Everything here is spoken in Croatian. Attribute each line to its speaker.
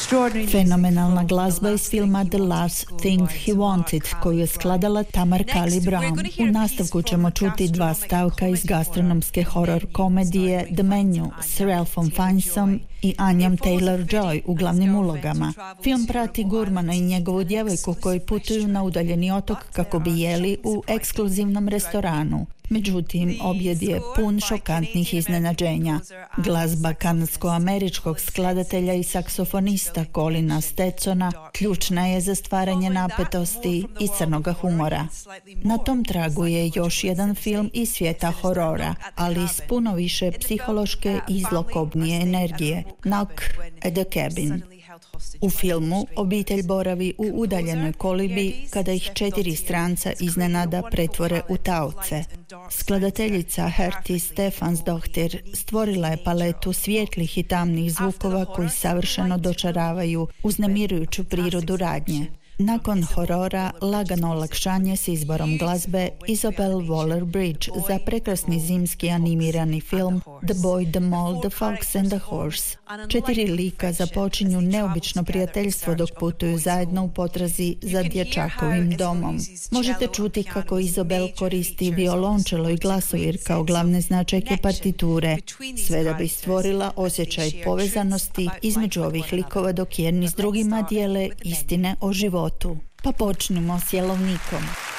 Speaker 1: Fenomenalna glazba iz filma The Last Thing He Wanted, koju je skladala Tamar Kali Brown. U nastavku ćemo čuti dva stavka iz gastronomske horor komedije The Menu s Ralphom Fiennesom i Anjom Taylor-Joy u glavnim ulogama. Film prati gurmana i njegovu djevojku koji putuju na udaljeni otok kako bi jeli u ekskluzivnom restoranu. Međutim, objed je pun šokantnih iznenađenja. Glazba kanadsko-američkog skladatelja i saksofonista Colina Stetsona ključna je za stvaranje napetosti i crnoga humora. Na tom tragu je još jedan film iz svijeta horora, ali s puno više psihološke i zlokobnije energije, Knock at the Cabin. U filmu obitelj boravi u udaljenoj kolibi kada ih 4 stranca iznenada pretvore u taoce. Skladateljica Hertie Stefansdottir stvorila je paletu svijetlih i tamnih zvukova koji savršeno dočaravaju uznemirujuću prirodu radnje. Nakon horora, lagano olakšanje s izborom glazbe Isabel Waller-Bridge za prekrasni zimski animirani film The Boy, the Mole, the Fox and the Horse. 4 lika započinju neobično prijateljstvo dok putuju zajedno u potrazi za dječakovim domom. Možete čuti kako Isabel koristi violončelo i glasovir kao glavne značajke partiture, sve da bi stvorila osjećaj povezanosti između ovih likova dok jedni s drugima dijele istine o životu. Pa počnimo s jelovnikom.